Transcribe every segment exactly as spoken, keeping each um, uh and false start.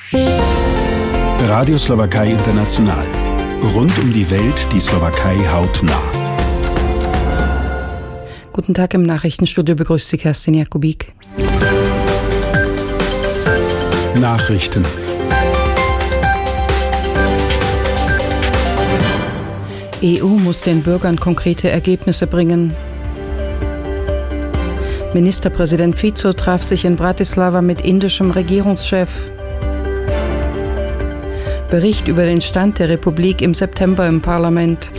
Radio Slowakei International. Rund um die Welt die Slowakei hautnah. Guten Tag, im Nachrichtenstudio begrüßt Sie Kerstin Jakubik. Nachrichten. E U muss den Bürgern konkrete Ergebnisse bringen. Ministerpräsident Fico traf sich in Bratislava mit indischem Regierungschef. Bericht über den Stand der Republik im September im Parlament.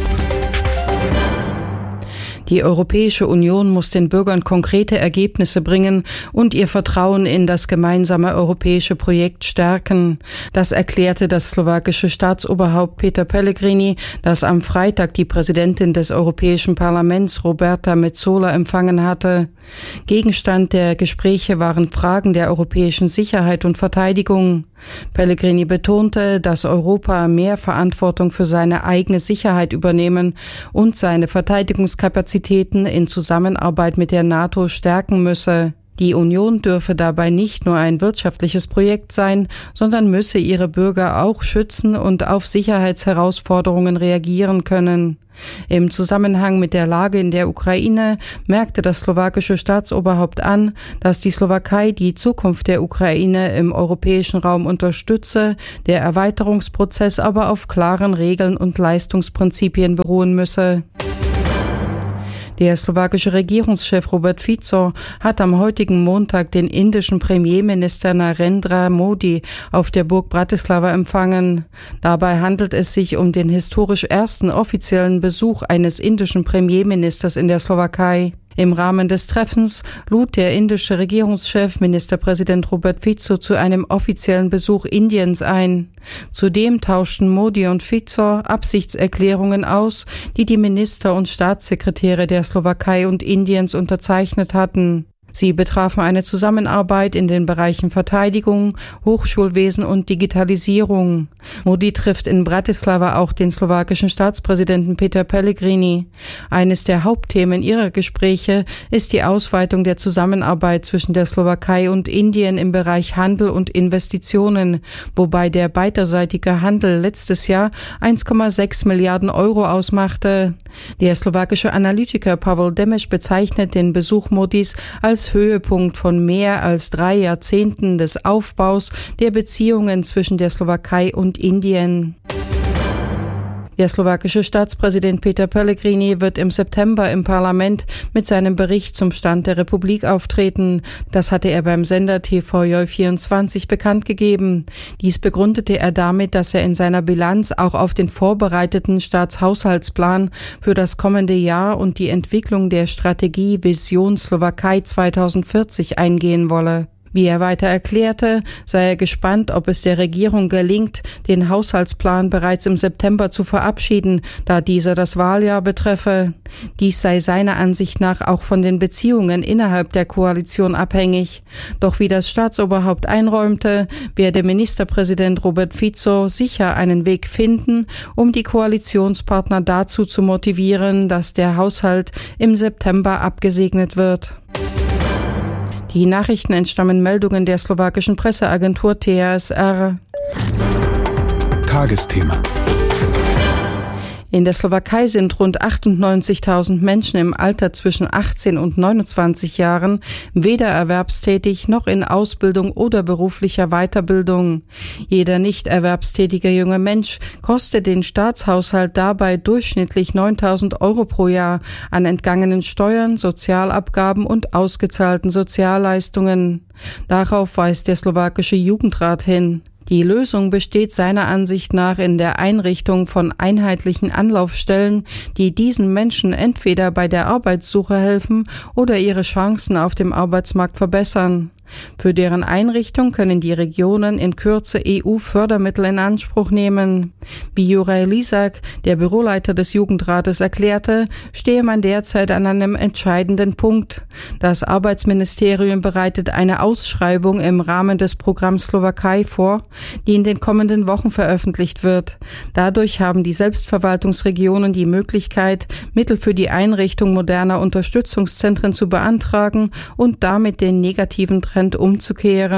Die Europäische Union muss den Bürgern konkrete Ergebnisse bringen und ihr Vertrauen in das gemeinsame europäische Projekt stärken. Das erklärte das slowakische Staatsoberhaupt Peter Pellegrini, das am Freitag die Präsidentin des Europäischen Parlaments Roberta Metsola empfangen hatte. Gegenstand der Gespräche waren Fragen der europäischen Sicherheit und Verteidigung. Pellegrini betonte, dass Europa mehr Verantwortung für seine eigene Sicherheit übernehmen und seine Verteidigungskapazitäten in Zusammenarbeit mit der NATO stärken müsse. Die Union dürfe dabei nicht nur ein wirtschaftliches Projekt sein, sondern müsse ihre Bürger auch schützen und auf Sicherheitsherausforderungen reagieren können. Im Zusammenhang mit der Lage in der Ukraine merkte das slowakische Staatsoberhaupt an, dass die Slowakei die Zukunft der Ukraine im europäischen Raum unterstütze, der Erweiterungsprozess aber auf klaren Regeln und Leistungsprinzipien beruhen müsse. Der slowakische Regierungschef Robert Fico hat am heutigen Montag den indischen Premierminister Narendra Modi auf der Burg Bratislava empfangen. Dabei handelt es sich um den historisch ersten offiziellen Besuch eines indischen Premierministers in der Slowakei. Im Rahmen des Treffens lud der indische Regierungschef Ministerpräsident Robert Fico zu einem offiziellen Besuch Indiens ein. Zudem tauschten Modi und Fico Absichtserklärungen aus, die die Minister und Staatssekretäre der Slowakei und Indiens unterzeichnet hatten. Sie betrafen eine Zusammenarbeit in den Bereichen Verteidigung, Hochschulwesen und Digitalisierung. Modi trifft in Bratislava auch den slowakischen Staatspräsidenten Peter Pellegrini. Eines der Hauptthemen ihrer Gespräche ist die Ausweitung der Zusammenarbeit zwischen der Slowakei und Indien im Bereich Handel und Investitionen, wobei der beiderseitige Handel letztes Jahr eins Komma sechs Milliarden Euro ausmachte. Der slowakische Analytiker Pavel Demes bezeichnet den Besuch Modis als Höhepunkt von mehr als drei Jahrzehnten des Aufbaus der Beziehungen zwischen der Slowakei und Indien. Der slowakische Staatspräsident Peter Pellegrini wird im September im Parlament mit seinem Bericht zum Stand der Republik auftreten. Das hatte er beim Sender T V J vierundzwanzig bekannt gegeben. Dies begründete er damit, dass er in seiner Bilanz auch auf den vorbereiteten Staatshaushaltsplan für das kommende Jahr und die Entwicklung der Strategie Vision Slowakei zweitausendvierzig eingehen wolle. Wie er weiter erklärte, sei er gespannt, ob es der Regierung gelingt, den Haushaltsplan bereits im September zu verabschieden, da dieser das Wahljahr betreffe. Dies sei seiner Ansicht nach auch von den Beziehungen innerhalb der Koalition abhängig. Doch wie das Staatsoberhaupt einräumte, werde Ministerpräsident Robert Fico sicher einen Weg finden, um die Koalitionspartner dazu zu motivieren, dass der Haushalt im September abgesegnet wird. Die Nachrichten entstammen Meldungen der slowakischen Presseagentur T S R. Tagesthema. In der Slowakei sind rund achtundneunzigtausend Menschen im Alter zwischen achtzehn und neunundzwanzig Jahren weder erwerbstätig noch in Ausbildung oder beruflicher Weiterbildung. Jeder nicht erwerbstätige junge Mensch kostet den Staatshaushalt dabei durchschnittlich neuntausend Euro pro Jahr an entgangenen Steuern, Sozialabgaben und ausgezahlten Sozialleistungen. Darauf weist der slowakische Jugendrat hin. Die Lösung besteht seiner Ansicht nach in der Einrichtung von einheitlichen Anlaufstellen, die diesen Menschen entweder bei der Arbeitssuche helfen oder ihre Chancen auf dem Arbeitsmarkt verbessern. Für deren Einrichtung können die Regionen in Kürze E U-Fördermittel in Anspruch nehmen. Wie Juraj Lisak, der Büroleiter des Jugendrates, erklärte, stehe man derzeit an einem entscheidenden Punkt. Das Arbeitsministerium bereitet eine Ausschreibung im Rahmen des Programms Slowakei vor, die in den kommenden Wochen veröffentlicht wird. Dadurch haben die Selbstverwaltungsregionen die Möglichkeit, Mittel für die Einrichtung moderner Unterstützungszentren zu beantragen und damit den negativen Trend umzukehren.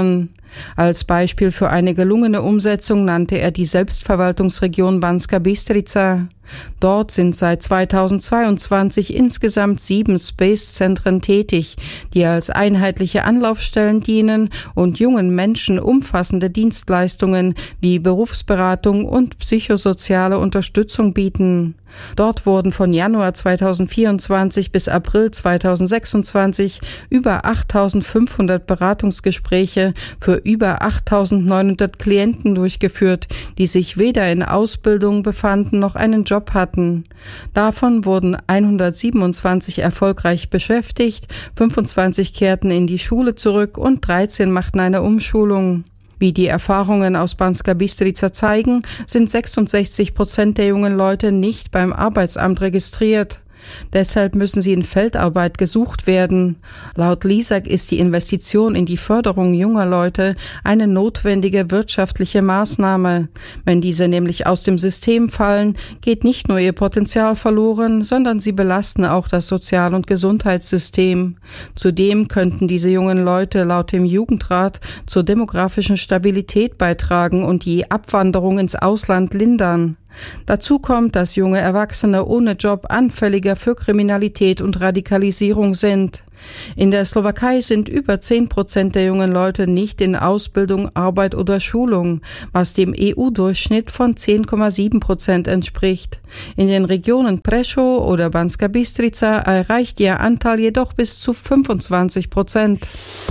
Als Beispiel für eine gelungene Umsetzung nannte er die Selbstverwaltungsregion Banska Bystrica. Dort sind seit zweitausendzweiundzwanzig insgesamt sieben Space-Zentren tätig, die als einheitliche Anlaufstellen dienen und jungen Menschen umfassende Dienstleistungen wie Berufsberatung und psychosoziale Unterstützung bieten. Dort wurden von Januar zweitausendvierundzwanzig bis April zweitausendsechsundzwanzig über achttausendfünfhundert Beratungsgespräche für über achttausendneunhundert Klienten durchgeführt, die sich weder in Ausbildung befanden noch einen Job hatten. Davon wurden hundertsiebenundzwanzig erfolgreich beschäftigt, fünfundzwanzig kehrten in die Schule zurück und dreizehn machten eine Umschulung. Wie die Erfahrungen aus Banska Bystrica zeigen, sind sechsundsechzig Prozent der jungen Leute nicht beim Arbeitsamt registriert. Deshalb müssen sie in Feldarbeit gesucht werden. Laut Lisak ist die Investition in die Förderung junger Leute eine notwendige wirtschaftliche Maßnahme. Wenn diese nämlich aus dem System fallen, geht nicht nur ihr Potenzial verloren, sondern sie belasten auch das Sozial- und Gesundheitssystem. Zudem könnten diese jungen Leute laut dem Jugendrat zur demografischen Stabilität beitragen und die Abwanderung ins Ausland lindern. Dazu kommt, dass junge Erwachsene ohne Job anfälliger für Kriminalität und Radikalisierung sind. In der Slowakei sind über zehn Prozent der jungen Leute nicht in Ausbildung, Arbeit oder Schulung, was dem E U-Durchschnitt von zehn Komma sieben Prozent entspricht. In den Regionen Prešov oder Banska Bystrica erreicht ihr Anteil jedoch bis zu fünfundzwanzig Prozent.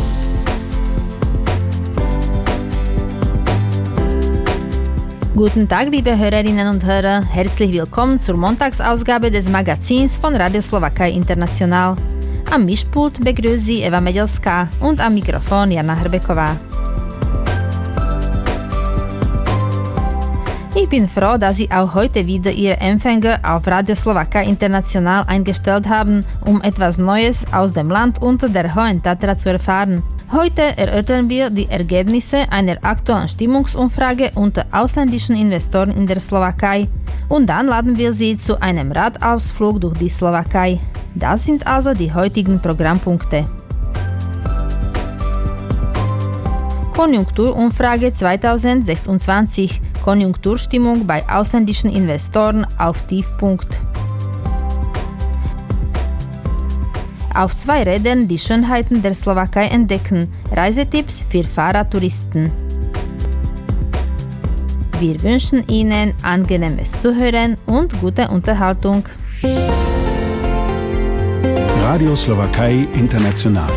Guten Tag, liebe Hörerinnen und Hörer. Herzlich willkommen zur Montagsausgabe des Magazins von Radio Slowakei International. Am Mischpult begrüßt Sie Eva Medelská und am Mikrofon Jana Hrbeková. Ich bin froh, dass Sie auch heute wieder Ihre Empfänge auf Radio Slowakei International eingestellt haben, um etwas Neues aus dem Land unter der Hohen Tatra zu erfahren. Heute erörtern wir die Ergebnisse einer aktuellen Stimmungsumfrage unter ausländischen Investoren in der Slowakei und dann laden wir Sie zu einem Radausflug durch die Slowakei. Das sind also die heutigen Programmpunkte. Konjunkturumfrage zweitausendsechsundzwanzig. Konjunkturstimmung bei ausländischen Investoren auf Tiefpunkt. Auf zwei Rädern die Schönheiten der Slowakei entdecken. Reisetipps für Fahrradtouristen. Wir wünschen Ihnen angenehmes Zuhören und gute Unterhaltung. Radio Slowakei International.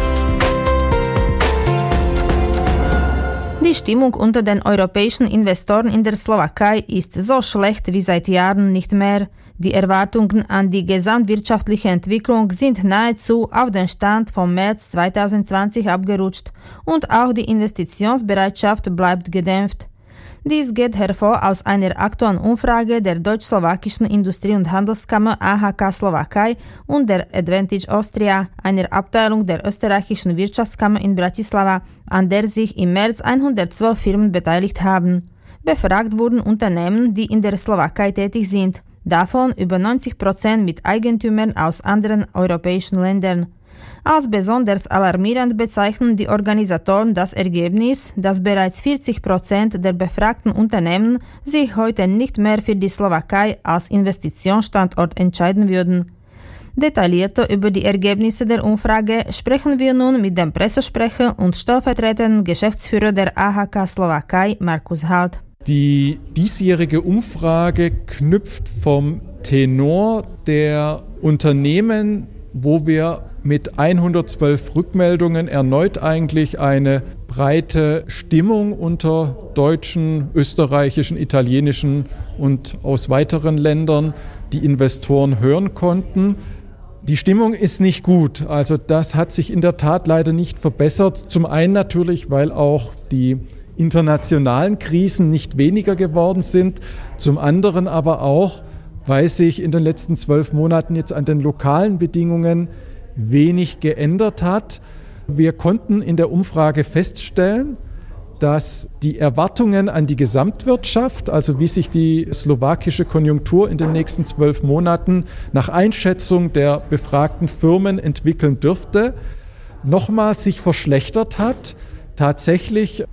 Die Stimmung unter den europäischen Investoren in der Slowakei ist so schlecht wie seit Jahren nicht mehr. Die Erwartungen an die gesamtwirtschaftliche Entwicklung sind nahezu auf den Stand vom März zweitausendzwanzig abgerutscht und auch die Investitionsbereitschaft bleibt gedämpft. Dies geht hervor aus einer aktuellen Umfrage der deutsch-slowakischen Industrie- und Handelskammer A H K Slowakei und der Advantage Austria, einer Abteilung der österreichischen Wirtschaftskammer in Bratislava, an der sich im März hundertzwölf Firmen beteiligt haben. Befragt wurden Unternehmen, die in der Slowakei tätig sind, davon über neunzig Prozent mit Eigentümern aus anderen europäischen Ländern. Als besonders alarmierend bezeichnen die Organisatoren das Ergebnis, dass bereits vierzig Prozent der befragten Unternehmen sich heute nicht mehr für die Slowakei als Investitionsstandort entscheiden würden. Detaillierter über die Ergebnisse der Umfrage sprechen wir nun mit dem Pressesprecher und stellvertretenden Geschäftsführer der A H K Slowakei, Markus Halt. Die diesjährige Umfrage knüpft vom Tenor der Unternehmen, wo wir mit hundertzwölf Rückmeldungen erneut eigentlich eine breite Stimmung unter deutschen, österreichischen, italienischen und aus weiteren Ländern die Investoren hören konnten. Die Stimmung ist nicht gut, also das hat sich in der Tat leider nicht verbessert. Zum einen natürlich, weil auch die internationalen Krisen nicht weniger geworden sind, zum anderen aber auch, weil sich in den letzten zwölf Monaten jetzt an den lokalen Bedingungen wenig geändert hat. Wir konnten in der Umfrage feststellen, dass die Erwartungen an die Gesamtwirtschaft, also wie sich die slowakische Konjunktur in den nächsten zwölf Monaten nach Einschätzung der befragten Firmen entwickeln dürfte, nochmals sich verschlechtert hat. Tatsächlich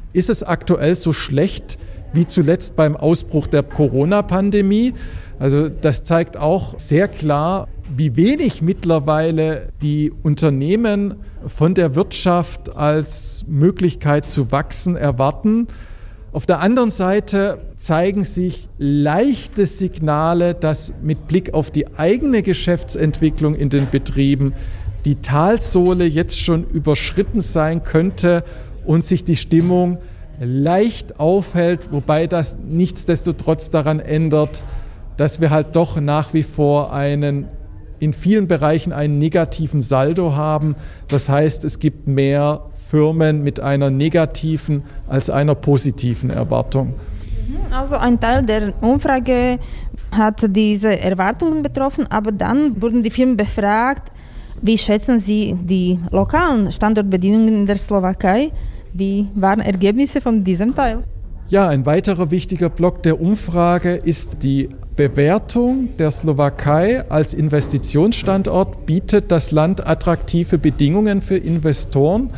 ist es aktuell so schlecht wie zuletzt beim Ausbruch der Corona-Pandemie. Also das zeigt auch sehr klar, wie wenig mittlerweile die Unternehmen von der Wirtschaft als Möglichkeit zu wachsen erwarten. Auf der anderen Seite zeigen sich leichte Signale, dass mit Blick auf die eigene Geschäftsentwicklung in den Betrieben die Talsohle jetzt schon überschritten sein könnte und sich die Stimmung leicht aufhält, wobei das nichtsdestotrotz daran ändert, dass wir halt doch nach wie vor einen, in vielen Bereichen einen negativen Saldo haben. Das heißt, es gibt mehr Firmen mit einer negativen als einer positiven Erwartung. Also ein Teil der Umfrage hat diese Erwartungen betroffen, aber dann wurden die Firmen befragt, wie schätzen sie die lokalen Standortbedingungen in der Slowakei? Wie waren Ergebnisse von diesem Teil? Ja, ein weiterer wichtiger Block der Umfrage ist die Bewertung der Slowakei als Investitionsstandort. Bietet das Land attraktive Bedingungen für Investoren?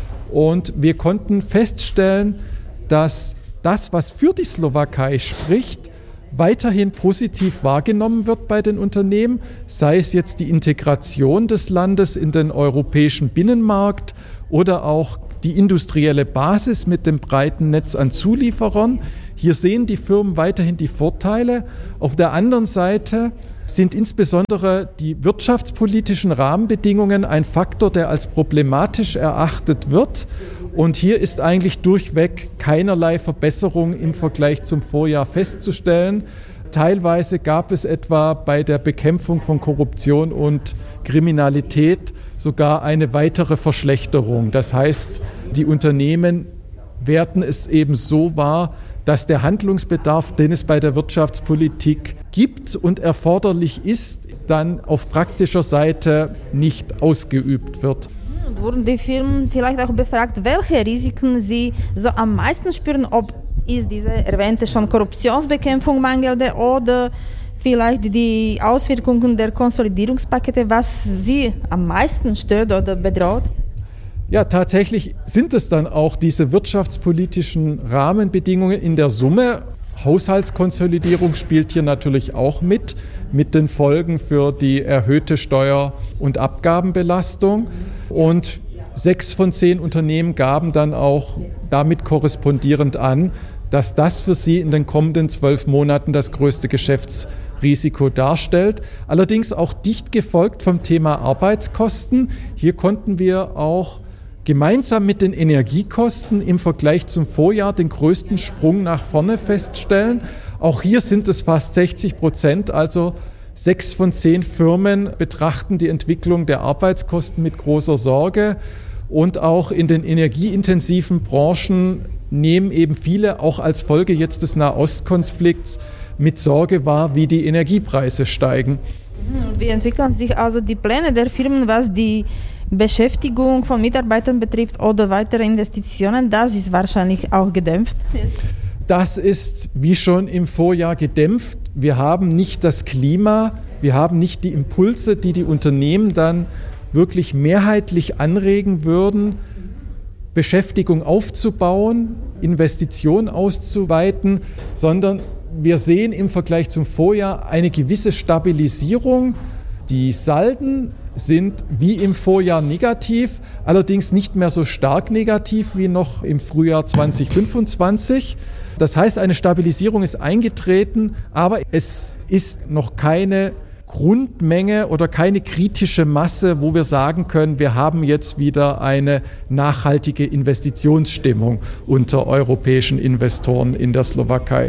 Und wir konnten feststellen, dass das, was für die Slowakei spricht, weiterhin positiv wahrgenommen wird bei den Unternehmen, sei es jetzt die Integration des Landes in den europäischen Binnenmarkt oder auch die industrielle Basis mit dem breiten Netz an Zulieferern. Hier sehen die Firmen weiterhin die Vorteile. Auf der anderen Seite sind insbesondere die wirtschaftspolitischen Rahmenbedingungen ein Faktor, der als problematisch erachtet wird. Und hier ist eigentlich durchweg keinerlei Verbesserung im Vergleich zum Vorjahr festzustellen. Teilweise gab es etwa bei der Bekämpfung von Korruption und Kriminalität sogar eine weitere Verschlechterung. Das heißt, die Unternehmen werten es eben so wahr, dass der Handlungsbedarf, den es bei der Wirtschaftspolitik gibt und erforderlich ist, dann auf praktischer Seite nicht ausgeübt wird. Und wurden die Firmen vielleicht auch befragt, welche Risiken sie so am meisten spüren, ob ist diese erwähnte schon Korruptionsbekämpfung mangelnde oder vielleicht die Auswirkungen der Konsolidierungspakete, was sie am meisten stört oder bedroht? Ja, tatsächlich sind es dann auch diese wirtschaftspolitischen Rahmenbedingungen in der Summe. Haushaltskonsolidierung spielt hier natürlich auch mit, mit den Folgen für die erhöhte Steuer- und Abgabenbelastung. Und sechs von zehn Unternehmen gaben dann auch damit korrespondierend an, dass das für sie in den kommenden zwölf Monaten das größte Geschäftsrisiko darstellt. Allerdings auch dicht gefolgt vom Thema Arbeitskosten. Hier konnten wir auch gemeinsam mit den Energiekosten im Vergleich zum Vorjahr den größten Sprung nach vorne feststellen. Auch hier sind es fast sechzig Prozent, also sechs von zehn Firmen betrachten die Entwicklung der Arbeitskosten mit großer Sorge. Und auch in den energieintensiven Branchen nehmen eben viele auch als Folge jetzt des Nahostkonflikts mit Sorge wahr, wie die Energiepreise steigen. Wie entwickeln sich also die Pläne der Firmen, was die Beschäftigung von Mitarbeitern betrifft oder weitere Investitionen? Das ist wahrscheinlich auch gedämpft jetzt. Das ist wie schon im Vorjahr gedämpft. Wir haben nicht das Klima, wir haben nicht die Impulse, die die Unternehmen dann wirklich mehrheitlich anregen würden, Beschäftigung aufzubauen, Investitionen auszuweiten, sondern wir sehen im Vergleich zum Vorjahr eine gewisse Stabilisierung. Die Salden sind wie im Vorjahr negativ, allerdings nicht mehr so stark negativ wie noch im Frühjahr zwanzig fünfundzwanzig. Das heißt, eine Stabilisierung ist eingetreten, aber es ist noch keine Grundmenge oder keine kritische Masse, wo wir sagen können, wir haben jetzt wieder eine nachhaltige Investitionsstimmung unter europäischen Investoren in der Slowakei.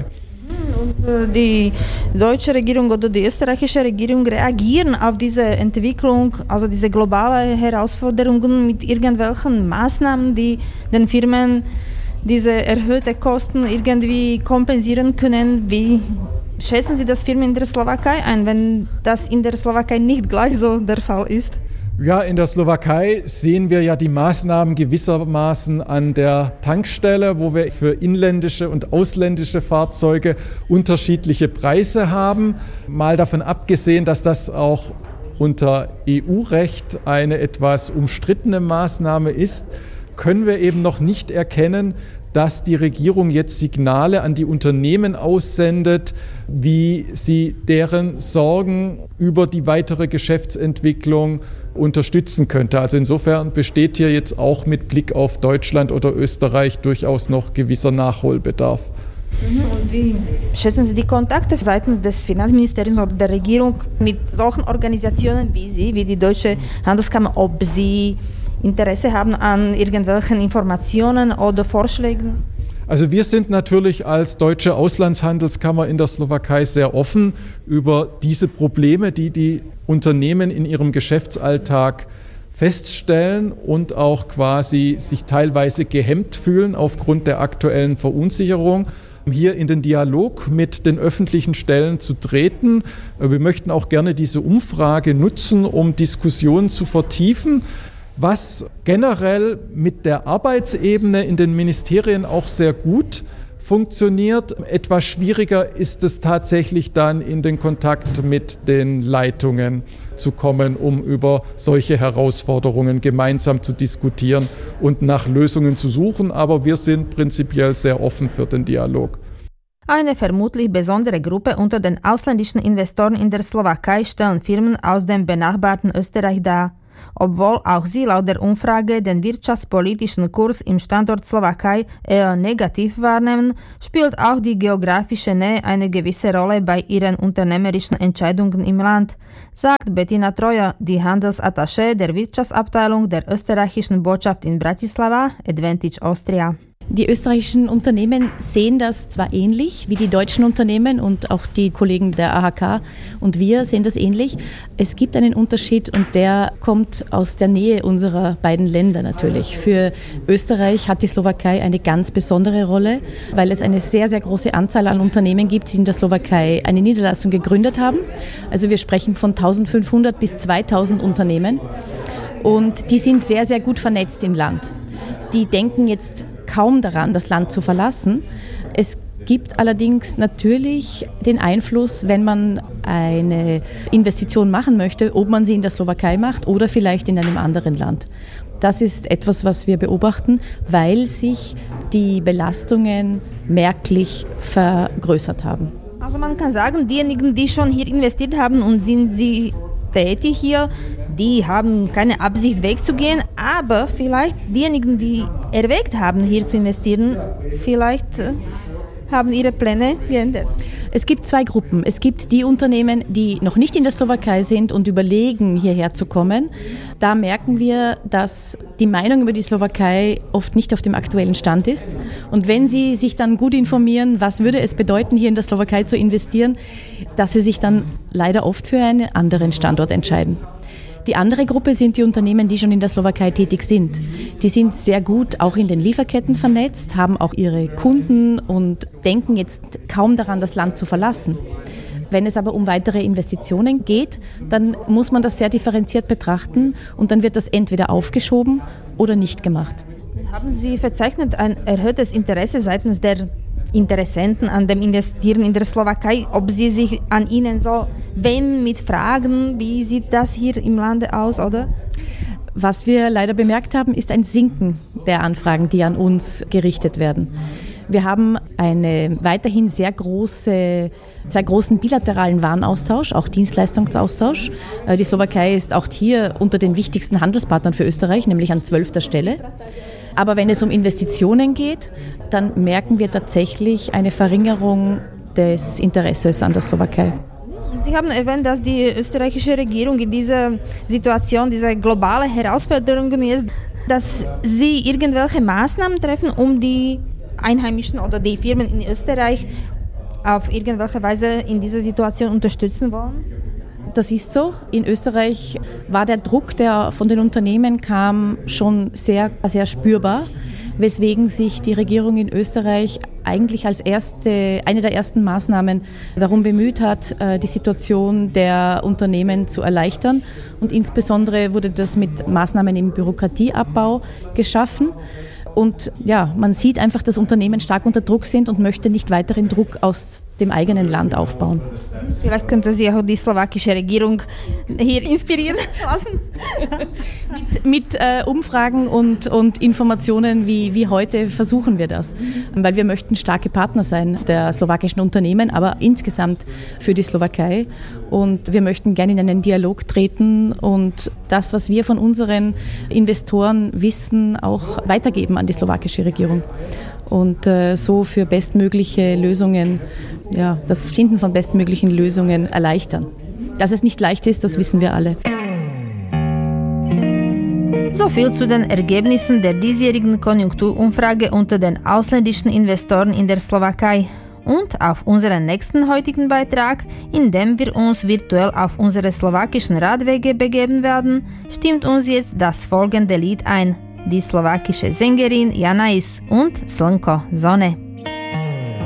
Und die deutsche Regierung oder die österreichische Regierung reagieren auf diese Entwicklung, also diese globale Herausforderungen mit irgendwelchen Maßnahmen, die den Firmen diese erhöhten Kosten irgendwie kompensieren können. Wie schätzen Sie das Firmen in der Slowakei ein, wenn das in der Slowakei nicht gleich so der Fall ist? Ja, in der Slowakei sehen wir ja die Maßnahmen gewissermaßen an der Tankstelle, wo wir für inländische und ausländische Fahrzeuge unterschiedliche Preise haben. Mal davon abgesehen, dass das auch unter E U-Recht eine etwas umstrittene Maßnahme ist, können wir eben noch nicht erkennen, dass die Regierung jetzt Signale an die Unternehmen aussendet, wie sie deren Sorgen über die weitere Geschäftsentwicklung unterstützen könnte. Also insofern besteht hier jetzt auch mit Blick auf Deutschland oder Österreich durchaus noch gewisser Nachholbedarf. Und wie schätzen Sie die Kontakte seitens des Finanzministeriums oder der Regierung mit solchen Organisationen wie Sie, wie die Deutsche Handelskammer, ob Sie Interesse haben an irgendwelchen Informationen oder Vorschlägen? Also wir sind natürlich als Deutsche Auslandshandelskammer in der Slowakei sehr offen über diese Probleme, die die Unternehmen in ihrem Geschäftsalltag feststellen und auch quasi sich teilweise gehemmt fühlen aufgrund der aktuellen Verunsicherung, hier in den Dialog mit den öffentlichen Stellen zu treten. Wir möchten auch gerne diese Umfrage nutzen, um Diskussionen zu vertiefen. Was generell mit der Arbeitsebene in den Ministerien auch sehr gut funktioniert. Etwas schwieriger ist es tatsächlich dann in den Kontakt mit den Leitungen zu kommen, um über solche Herausforderungen gemeinsam zu diskutieren und nach Lösungen zu suchen. Aber wir sind prinzipiell sehr offen für den Dialog. Eine vermutlich besondere Gruppe unter den ausländischen Investoren in der Slowakei stellen Firmen aus dem benachbarten Österreich dar. Obwohl auch sie laut der Umfrage den wirtschaftspolitischen Kurs im Standort Slowakei eher negativ wahrnehmen, spielt auch die geografische Nähe eine gewisse Rolle bei ihren unternehmerischen Entscheidungen im Land, sagt Bettina Treuer, die Handelsattaché der Wirtschaftsabteilung der österreichischen Botschaft in Bratislava, Advantage Austria. Die österreichischen Unternehmen sehen das zwar ähnlich wie die deutschen Unternehmen und auch die Kollegen der A H K und wir sehen das ähnlich. Es gibt einen Unterschied und der kommt aus der Nähe unserer beiden Länder natürlich. Für Österreich hat die Slowakei eine ganz besondere Rolle, weil es eine sehr, sehr große Anzahl an Unternehmen gibt, die in der Slowakei eine Niederlassung gegründet haben. Also wir sprechen von eintausendfünfhundert bis zweitausend Unternehmen und die sind sehr, sehr gut vernetzt im Land. Die denken jetzt kaum daran, das Land zu verlassen. Es gibt allerdings natürlich den Einfluss, wenn man eine Investition machen möchte, ob man sie in der Slowakei macht oder vielleicht in einem anderen Land. Das ist etwas, was wir beobachten, weil sich die Belastungen merklich vergrößert haben. Also man kann sagen, diejenigen, die schon hier investiert haben und sind sie tätig hier, die haben keine Absicht wegzugehen, aber vielleicht diejenigen, die erwägt haben, hier zu investieren, vielleicht haben ihre Pläne geändert. Es gibt zwei Gruppen. Es gibt die Unternehmen, die noch nicht in der Slowakei sind und überlegen, hierher zu kommen. Da merken wir, dass die Meinung über die Slowakei oft nicht auf dem aktuellen Stand ist. Und wenn sie sich dann gut informieren, was würde es bedeuten, hier in der Slowakei zu investieren, dass sie sich dann leider oft für einen anderen Standort entscheiden. Die andere Gruppe sind die Unternehmen, die schon in der Slowakei tätig sind. Die sind sehr gut auch in den Lieferketten vernetzt, haben auch ihre Kunden und denken jetzt kaum daran, das Land zu verlassen. Wenn es aber um weitere Investitionen geht, dann muss man das sehr differenziert betrachten und dann wird das entweder aufgeschoben oder nicht gemacht. Haben Sie verzeichnet ein erhöhtes Interesse seitens der Interessenten an dem Investieren in der Slowakei, ob sie sich an Ihnen so wenden mit Fragen, wie sieht das hier im Lande aus, oder? Was wir leider bemerkt haben, ist ein Sinken der Anfragen, die an uns gerichtet werden. Wir haben einen weiterhin sehr, große, sehr großen bilateralen Warenaustausch, auch Dienstleistungsaustausch. Die Slowakei ist auch hier unter den wichtigsten Handelspartnern für Österreich, nämlich an zwölfter Stelle. Aber wenn es um Investitionen geht, dann merken wir tatsächlich eine Verringerung des Interesses an der Slowakei. Sie haben erwähnt, dass die österreichische Regierung in dieser Situation, diese globale Herausforderungen ist, dass sie irgendwelche Maßnahmen treffen, um die Einheimischen oder die Firmen in Österreich auf irgendwelche Weise in dieser Situation unterstützen wollen? Das ist so. In Österreich war der Druck, der von den Unternehmen kam, schon sehr, sehr spürbar, weswegen sich die Regierung in Österreich eigentlich als erste, eine der ersten Maßnahmen darum bemüht hat, die Situation der Unternehmen zu erleichtern. Und insbesondere wurde das mit Maßnahmen im Bürokratieabbau geschaffen. Und ja, man sieht einfach, dass Unternehmen stark unter Druck sind und möchte nicht weiteren Druck aus dem eigenen Land aufbauen. Vielleicht könnte Sie auch die slowakische Regierung hier inspirieren lassen. mit mit äh, Umfragen und, und Informationen wie, wie heute versuchen wir das, weil wir möchten starke Partner sein der slowakischen Unternehmen, aber insgesamt für die Slowakei, und wir möchten gerne in einen Dialog treten und das, was wir von unseren Investoren wissen, auch weitergeben an die slowakische Regierung und äh, so für bestmögliche Lösungen, ja, das Finden von bestmöglichen Lösungen erleichtern. Dass es nicht leicht ist, das wissen wir alle. So viel zu den Ergebnissen der diesjährigen Konjunkturumfrage unter den ausländischen Investoren in der Slowakei. Und auf unseren nächsten heutigen Beitrag, in dem wir uns virtuell auf unsere slowakischen Radwege begeben werden, stimmt uns jetzt das folgende Lied ein. Die slowakische Sängerin Janais und Slnko Zone.